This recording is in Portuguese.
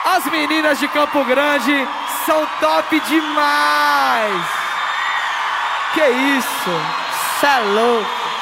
As meninas de Campo Grande são top demais. Que isso? Cê é louco.